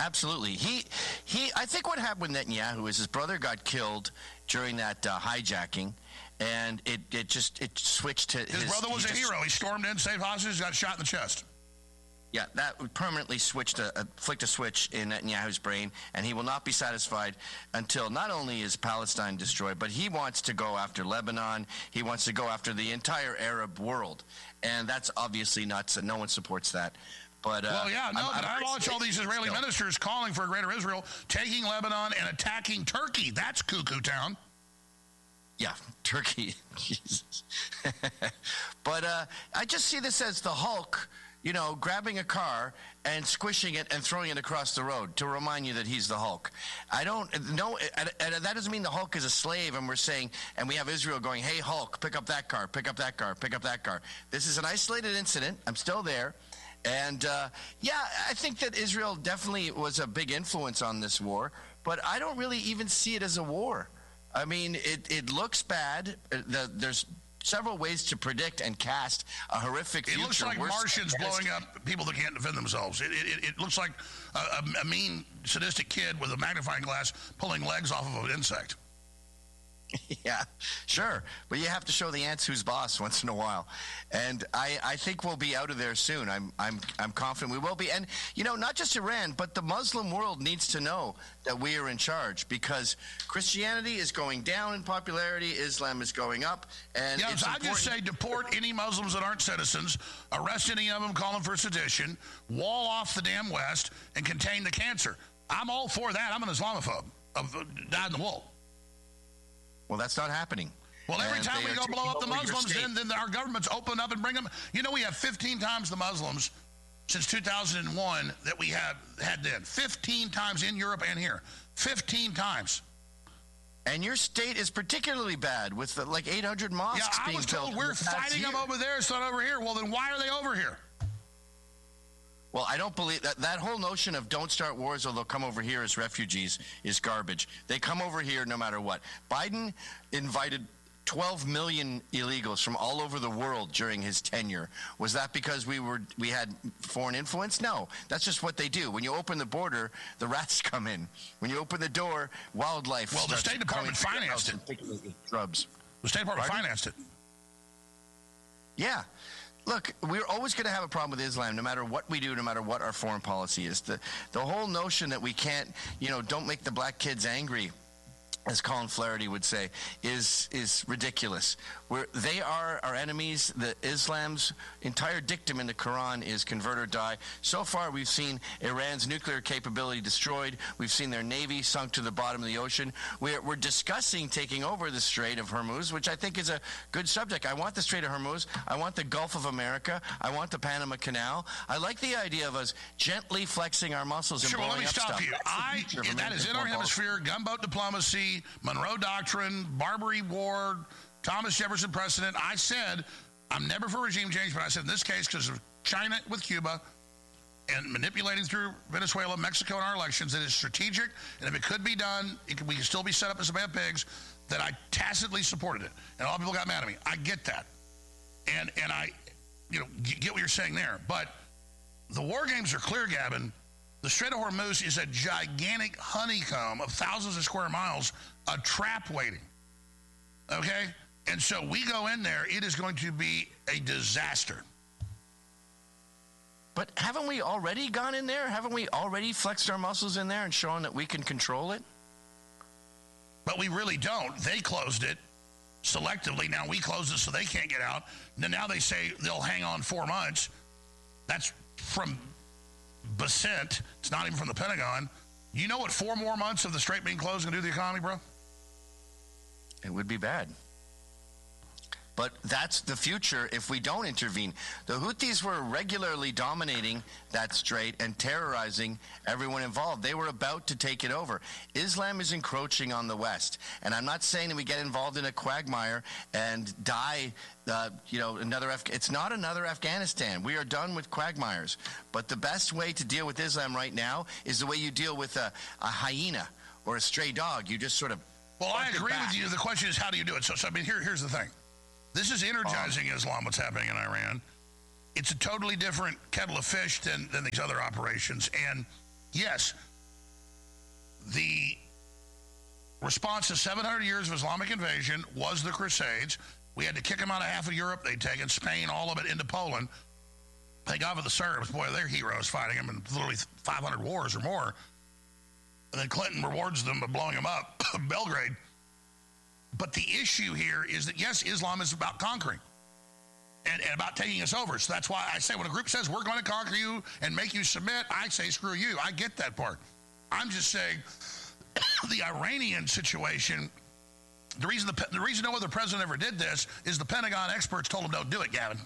Absolutely. I think what happened with Netanyahu is his brother got killed during that hijacking, and it switched to his brother was a hero. He stormed in, saved hostages, got shot in the chest. Yeah, that permanently flicked a switch in Netanyahu's brain, and he will not be satisfied until not only is Palestine destroyed, but he wants to go after Lebanon. He wants to go after the entire Arab world, and that's obviously nuts. No one supports that. But I watch all these Israeli ministers calling for a greater Israel, taking Lebanon and attacking Turkey. That's cuckoo town. Yeah, Turkey. Jesus. But I just see this as the Hulk, grabbing a car and squishing it and throwing it across the road to remind you that he's the Hulk. I don't know. That doesn't mean the Hulk is a slave and we're saying, and we have Israel going, hey, Hulk, pick up that car, pick up that car, pick up that car. This is an isolated incident. I'm still there. And, I think that Israel definitely was a big influence on this war, but I don't really even see it as a war. I mean, it looks bad. There's several ways to predict and cast a horrific future. It looks like Martians blowing up people that can't defend themselves. It looks like a mean, sadistic kid with a magnifying glass pulling legs off of an insect. Yeah, sure. But you have to show the ants who's boss once in a while. And I think we'll be out of there soon. I'm confident we will be. And, not just Iran, but the Muslim world needs to know that we are in charge, because Christianity is going down in popularity, Islam is going up. And I just say deport any Muslims that aren't citizens, arrest any of them, call them for sedition, wall off the damn West, and contain the cancer. I'm all for that. I'm an Islamophobe. Dyed in the wool. Well, that's not happening. Well, every time we go blow up the Muslims, then our governments open up and bring them. We have 15 times the Muslims since 2001 that we had then. 15 times in Europe and here. 15 times. And your state is particularly bad with 800 mosques being built. Yeah, I was told we're fighting them over there, it's not over here. Well, then why are they over here? Well, I don't believe that whole notion of don't start wars or they'll come over here as refugees is garbage. They come over here no matter what. Biden invited 12 million illegals from all over the world during his tenure. Was that because we had foreign influence? No, that's just what they do. When you open the border, the rats come in. When you open the door, wildlife. Well, the State Department financed it. Shrubs. The State Department financed it. Yeah. Look, we're always going to have a problem with Islam, no matter what we do, no matter what our foreign policy is. The whole notion that we can't, don't make the black kids angry, as Colin Flaherty would say, is ridiculous. They are our enemies. Islam's entire dictum in the Quran is convert or die. So far, we've seen Iran's nuclear capability destroyed. We've seen their navy sunk to the bottom of the ocean. We're discussing taking over the Strait of Hormuz, which I think is a good subject. I want the Strait of Hormuz. I want the Gulf of America. I want the Panama Canal. I like the idea of us gently flexing our muscles and blowing up stuff. Sure, let me stop you. That is in our hemisphere. Gunboat diplomacy, Monroe Doctrine, Barbary War, Thomas Jefferson precedent. I said, I'm never for regime change, but I said in this case, because of China with Cuba and manipulating through Venezuela, Mexico, and our elections, it is strategic, and if it could be done, we can still be set up as some bad pigs, that I tacitly supported it. And a lot of people got mad at me. I get that. And I, get what you're saying there. But the war games are clear, Gavin. The Strait of Hormuz is a gigantic honeycomb of thousands of square miles, a trap waiting. Okay? And so we go in there, it is going to be a disaster. But haven't we already gone in there? Haven't we already flexed our muscles in there and shown that we can control it? But we really don't. They closed it selectively. Now we closed it so they can't get out. And then now they say they'll hang on 4 months. That's from Basent. It's not even from the Pentagon. You know what 4 more months of the Strait being closed can do to the economy, bro? It would be bad. But that's the future if we don't intervene. The Houthis were regularly dominating that strait and terrorizing everyone involved. They were about to take it over. Islam is encroaching on the West. And I'm not saying that we get involved in a quagmire and die, it's not another Afghanistan. We are done with quagmires. But the best way to deal with Islam right now is the way you deal with a hyena or a stray dog. You just sort of... Well, I agree with you. The question is, how do you do it? So here's the thing. This is energizing Islam, what's happening in Iran. It's a totally different kettle of fish than these other operations. And yes, the response to 700 years of Islamic invasion was the Crusades. We had to kick them out of half of Europe. They'd taken Spain, all of it, into Poland. Thank God for the Serbs. Boy, they're heroes fighting them in literally 500 wars or more. And then Clinton rewards them by blowing them up, Belgrade. But the issue here is that, yes, Islam is about conquering and about taking us over. So that's why I say when a group says we're going to conquer you and make you submit, I say screw you. I get that part. I'm just saying the Iranian situation, the reason no other president ever did this is the Pentagon experts told him don't do it, Gavin.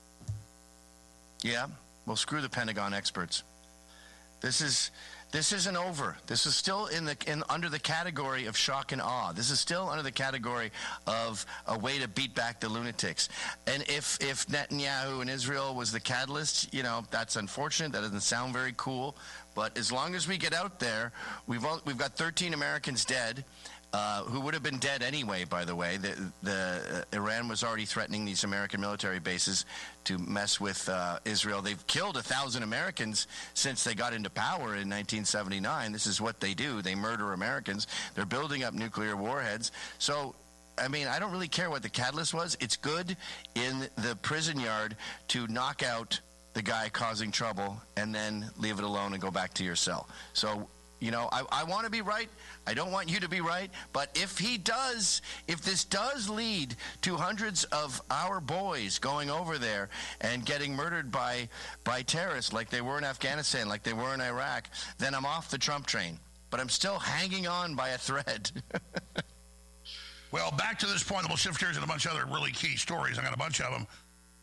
Yeah, well, screw the Pentagon experts. This isn't over. This is still under the category of shock and awe. This is still under the category of a way to beat back the lunatics. And if Netanyahu and Israel was the catalyst, that's unfortunate. That doesn't sound very cool. But as long as we get out there, we've got 13 Americans dead. Who would have been dead anyway, by the way. Iran was already threatening these American military bases to mess with Israel. They've killed 1,000 Americans since they got into power in 1979. This is what they do. They murder Americans. They're building up nuclear warheads. So, I mean, I don't really care what the catalyst was. It's good in the prison yard to knock out the guy causing trouble and then leave it alone and go back to your cell. So, I want to be right. I don't want you to be right. But if this does lead to hundreds of our boys going over there and getting murdered by terrorists like they were in Afghanistan, like they were in Iraq, then I'm off the Trump train. But I'm still hanging on by a thread. Well, back to this point, and we'll shift gears and a bunch of other really key stories. I got a bunch of them.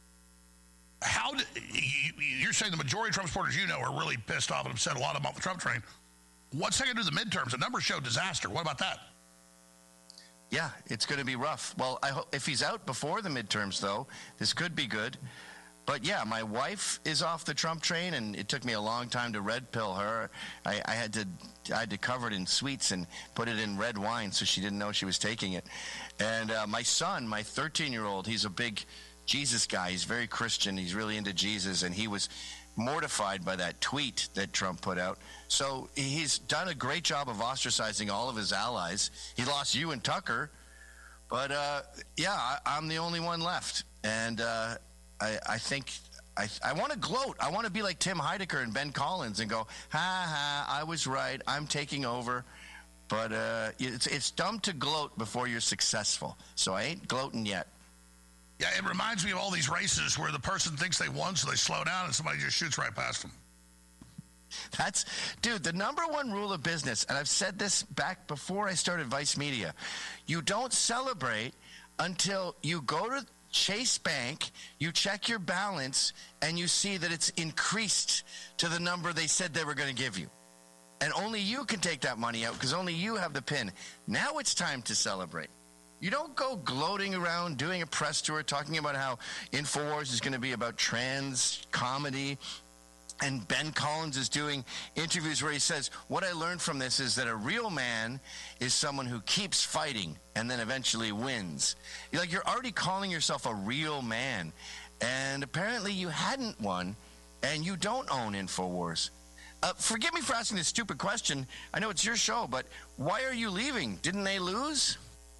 You're saying the majority of Trump supporters are really pissed off and upset, a lot of them off the Trump train. What's that going to do to the midterms? The numbers show disaster. What about that? Yeah, it's going to be rough. Well, I hope if he's out before the midterms, though, this could be good. But yeah, my wife is off the Trump train, and it took me a long time to red pill her. I had to cover it in sweets and put it in red wine so she didn't know she was taking it. And my son, my 13-year-old, he's a big Jesus guy. He's very Christian. He's really into Jesus, and he was mortified by that tweet that Trump put out. So he's done a great job of ostracizing all of his allies. He lost you and Tucker, but I'm the only one left. And I think I want to gloat. I want to be like Tim Heidecker and Ben Collins and go, ha, I was right. I'm taking over. But it's dumb to gloat before you're successful. So I ain't gloating yet. Yeah, it reminds me of all these races where the person thinks they won, so they slow down and somebody just shoots right past them. Dude, the number one rule of business, and I've said this back before I started Vice Media, you don't celebrate until you go to Chase Bank, you check your balance, and you see that it's increased to the number they said they were going to give you. And only you can take that money out because only you have the PIN. Now it's time to celebrate. You don't go gloating around doing a press tour talking about how InfoWars is going to be about trans comedy. And Ben Collins is doing interviews where he says, what I learned from this is that a real man is someone who keeps fighting and then eventually wins. You're already calling yourself a real man. And apparently you hadn't won, and you don't own InfoWars. Forgive me for asking this stupid question. I know it's your show, but why are you leaving? Didn't they lose?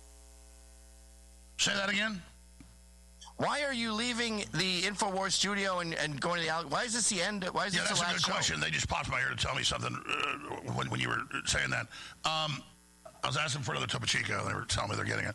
Say that again? Why are you leaving the InfoWars studio and going to the... Why is this the end? Why is this the last show? That's a good question. They just popped in my ear to tell me something when you were saying that. I was asking for another Topo Chico, and they were telling me they're getting it.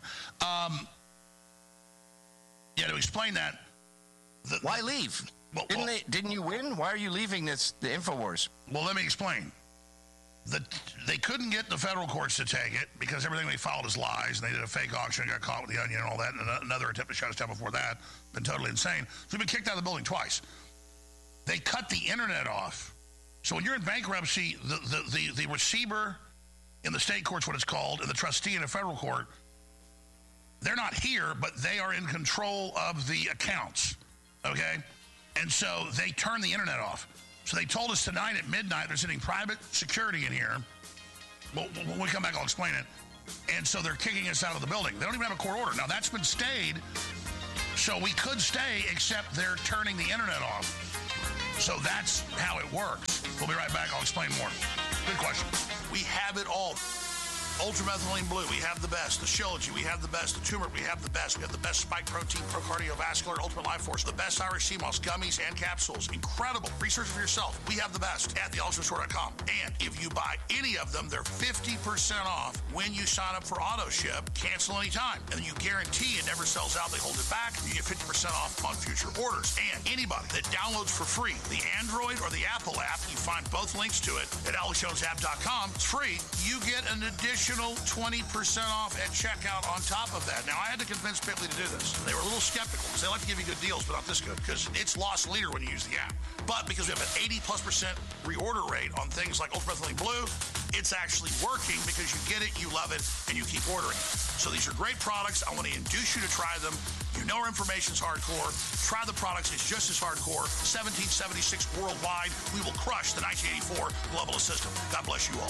To explain that... Why leave? Didn't you win? Why are you leaving the InfoWars? Well, let me explain. They couldn't get the federal courts to take it because everything they filed is lies, and they did a fake auction and got caught with the Onion and all that, and another attempt to shut us down before that. Been totally insane. So we've been kicked out of the building twice. They cut the internet off. So when you're in bankruptcy, the receiver in the state court's what it's called, and the trustee in a federal court, they're not here, but they are in control of the accounts, okay? And so they turn the internet off. So they told us tonight at midnight they're sending private security in here. Well, when we come back, I'll explain it. And so they're kicking us out of the building. They don't even have a court order. Now, that's been stayed, so we could stay, except they're turning the internet off. So that's how it works. We'll be right back. I'll explain more. Good question. We have it all. Ultramethylene Blue, we have the best. The Shilajit, we have the best. The turmeric, we have the best. We have the best spike protein, pro cardiovascular, ultimate life force, the best Irish sea moss, gummies, and capsules. Incredible. Research for yourself. We have the best at theultimate.com. And if you buy any of them, they're 50% off when you sign up for auto ship. Cancel anytime. And then you guarantee it never sells out. They hold it back. You get 50% off on future orders. And anybody that downloads for free the Android or the Apple app, you find both links to it at AlexJonesApp.com. It's free. You get an additional 20% off at checkout on top of that. Now, I had to convince Pitley to do this. They were a little skeptical because they like to give you good deals, but not this good because it's lost leader when you use the app. But because we have an 80+% reorder rate on things like Ultramethylene Blue, it's actually working because you get it, you love it, and you keep ordering. So these are great products. I want to induce you to try them. You know our information's hardcore. Try the products. It's just as hardcore. 1776 worldwide. We will crush the 1984 globalist system. God bless you all.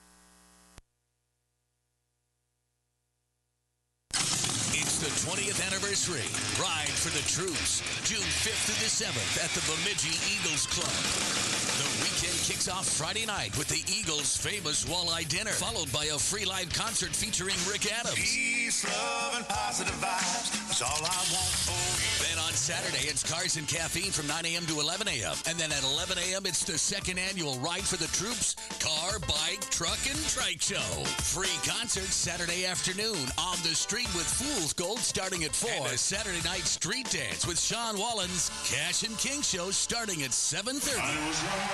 It's the 20th anniversary. Ride for the Troops, June 5th to the 7th at the Bemidji Eagles Club. The weekend kicks off Friday night with the Eagles' famous walleye dinner, followed by a free live concert featuring Rick Adams. Peace, love, and positive vibes. That's all I want for you. Then on Saturday, it's Cars and Caffeine from 9 a.m. to 11 a.m. And then at 11 a.m., it's the second annual Ride for the Troops car, bike, truck, and trike show. Free concerts Saturday afternoon on the street with Fool's Gold starting at 4. And a Saturday night street dance with Sean Wallen's Cash and King show starting at 7:30.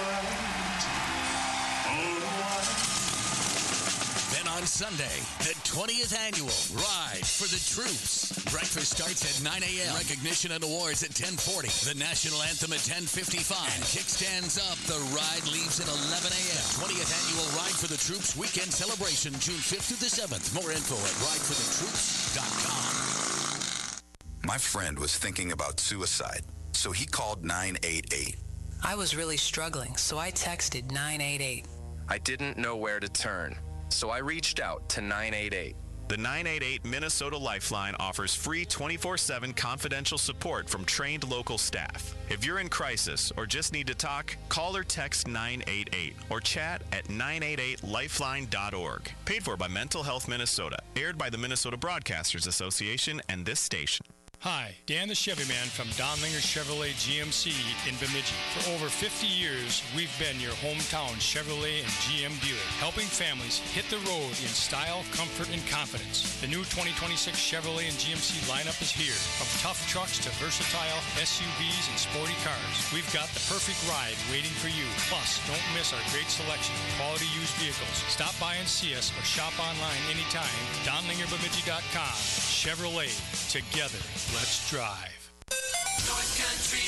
Then on Sunday, the 20th annual Ride for the Troops. Breakfast starts at 9 a.m. Recognition and awards at 10:40. The national anthem at 10:55. And kickstands up. The ride leaves at 11 a.m. 20th annual Ride for the Troops weekend celebration, June 5th to the 7th. More info at rideforthetroops.com. My friend was thinking about suicide, so he called 988. I was really struggling, so I texted 988. I didn't know where to turn, so I reached out to 988. The 988 Minnesota Lifeline offers free 24/7 confidential support from trained local staff. If you're in crisis or just need to talk, call or text 988 or chat at 988lifeline.org. Paid for by Mental Health Minnesota. Aired by the Minnesota Broadcasters Association and this station. Hi, Dan the Chevy Man from Donlinger Chevrolet GMC in Bemidji. For over 50 years, we've been your hometown Chevrolet and GM dealer, helping families hit the road in style, comfort, and confidence. The new 2026 Chevrolet and GMC lineup is here. From tough trucks to versatile SUVs and sporty cars, we've got the perfect ride waiting for you. Plus, don't miss our great selection of quality used vehicles. Stop by and see us or shop online anytime. DonlingerBemidji.com. Chevrolet. Together. Let's drive. North Country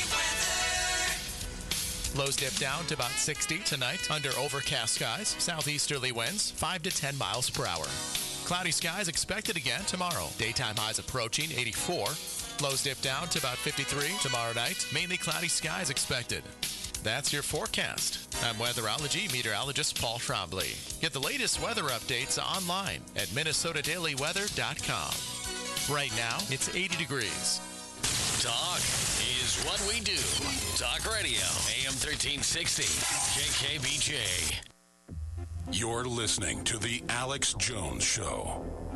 weather. Lows dip down to about 60 tonight under overcast skies. Southeasterly winds 5 to 10 miles per hour. Cloudy skies expected again tomorrow. Daytime highs approaching 84. Lows dip down to about 53 tomorrow night. Mainly cloudy skies expected. That's your forecast. I'm weatherology meteorologist Paul Trombley. Get the latest weather updates online at minnesotadailyweather.com. Right now, it's 80 degrees. Talk is what we do. Talk Radio, AM 1360, KKBJ. You're listening to The Alex Jones Show.